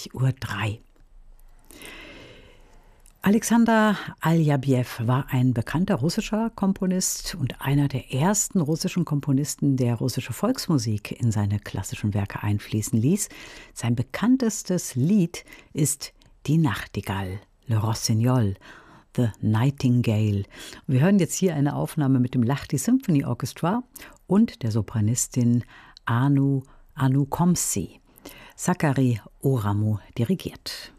20:03 Uhr. Alexander Aljabjew war ein bekannter russischer Komponist und einer der ersten russischen Komponisten, der russische Volksmusik in seine klassischen Werke einfließen ließ. Sein bekanntestes Lied ist Die Nachtigall, Le Rossignol, The Nightingale. Wir hören jetzt hier eine Aufnahme mit dem Lahti Symphony Orchestra und der Sopranistin Anu Komsi. Sakari Oramu dirigiert.